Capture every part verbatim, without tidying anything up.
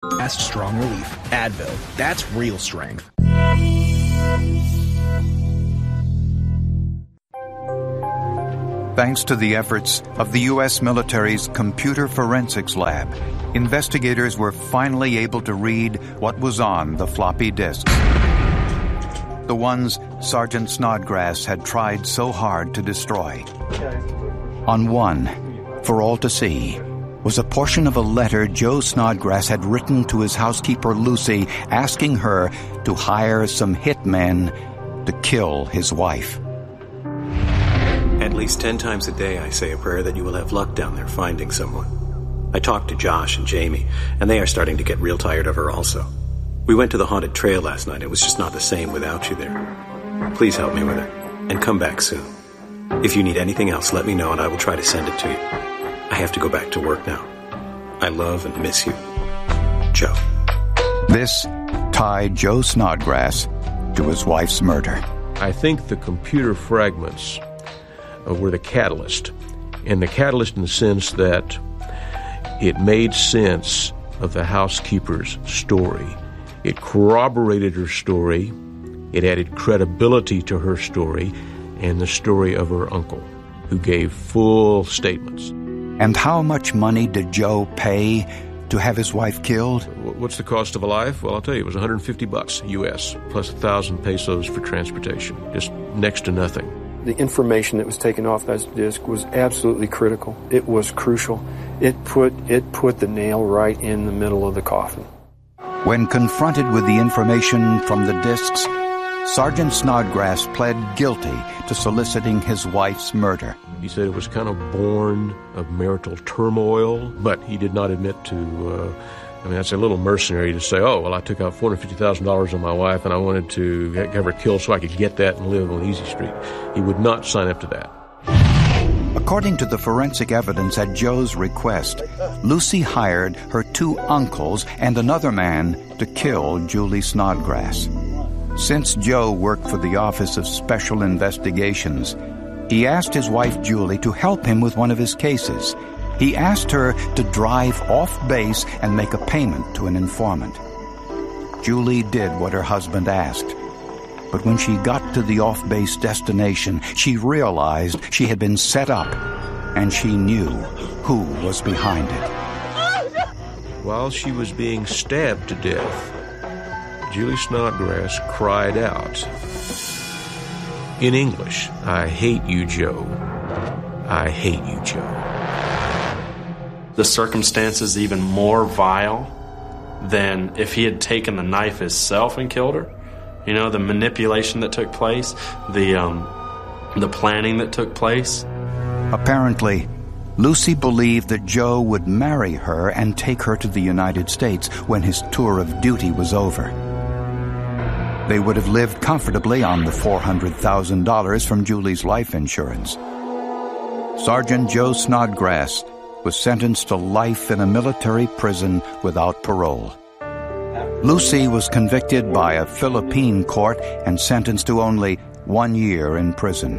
Fast, strong relief. Advil. That's real strength. Thanks to the efforts of the U S military's Computer Forensics Lab, investigators were finally able to read what was on the floppy disks. The ones Sergeant Snodgrass had tried so hard to destroy. On one, for all to see, was a portion of a letter Joe Snodgrass had written to his housekeeper Lucy, asking her to hire some hitmen to kill his wife. At least ten times a day I say a prayer that you will have luck down there finding someone. I talked to Josh and Jamie, and they are starting to get real tired of her also. We went to the haunted trail last night. It was just not the same without you there. Please help me with her, and come back soon. If you need anything else, let me know and I will try to send it to you. I have to go back to work now. I love and miss you. Joe. This tied Joe Snodgrass to his wife's murder. I think the computer fragments uh, were the catalyst. And the catalyst in the sense that it made sense of the housekeeper's story. It corroborated her story. It added credibility to her story and the story of her uncle, who gave full statements. And how much money did Joe pay to have his wife killed? What's the cost of a life? Well, I'll tell you, it was one hundred fifty bucks U S, plus one thousand pesos for transportation. Just next to nothing. The information that was taken off that disc was absolutely critical. It was crucial. It put it put the nail right in the middle of the coffin. When confronted with the information from the discs, Sergeant Snodgrass pled guilty to soliciting his wife's murder. He said it was kind of born of marital turmoil, but he did not admit to, uh, I mean, that's a little mercenary to say, oh, well, I took out four hundred fifty thousand dollars on my wife and I wanted to have her killed so I could get that and live on Easy Street. He would not sign up to that. According to the forensic evidence at Joe's request, Lucy hired her two uncles and another man to kill Julie Snodgrass. Since Joe worked for the Office of Special Investigations, he asked his wife Julie to help him with one of his cases. He asked her to drive off base and make a payment to an informant. Julie did what her husband asked. But when she got to the off-base destination, she realized she had been set up, and she knew who was behind it. While she was being stabbed to death, Julie Snodgrass cried out in English, "I hate you, Joe. I hate you, Joe." The circumstances even more vile than if he had taken the knife himself and killed her. You know, the manipulation that took place, the um, the planning that took place. Apparently, Lucy believed that Joe would marry her and take her to the United States when his tour of duty was over. They would have lived comfortably on the four hundred thousand dollars from Julie's life insurance. Sergeant Joe Snodgrass was sentenced to life in a military prison without parole. Lucy was convicted by a Philippine court and sentenced to only one year in prison.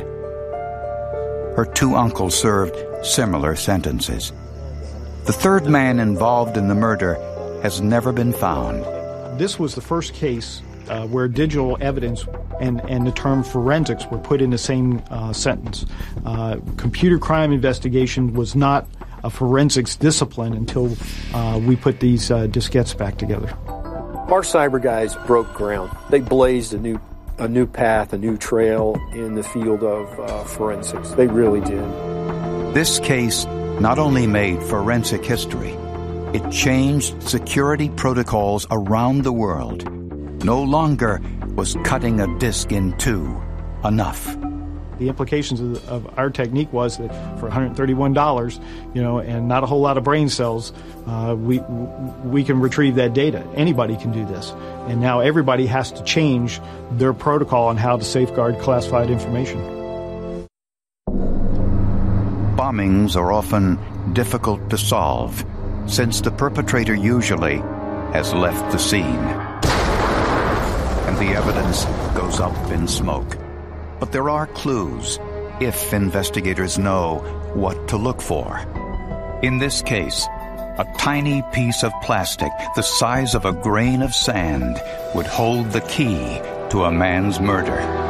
Her two uncles served similar sentences. The third man involved in the murder has never been found. This was the first case uh, where digital evidence and, and the term forensics were put in the same uh, sentence. Uh, computer crime investigation was not a forensics discipline until uh, we put these uh, diskettes back together. Our cyber guys broke ground. They blazed a new a new path, a new trail in the field of uh, forensics. They really did. This case not only made forensic history, it changed security protocols around the world. No longer was cutting a disk in two enough. The implications of, of our technique was that for one hundred thirty-one dollars, you know, and not a whole lot of brain cells, uh, we we can retrieve that data. Anybody can do this. And now everybody has to change their protocol on how to safeguard classified information. Bombings are often difficult to solve, since the perpetrator usually has left the scene. And the evidence goes up in smoke. But there are clues if investigators know what to look for. In this case, A tiny piece of plastic the size of a grain of sand would hold the key to a man's murder.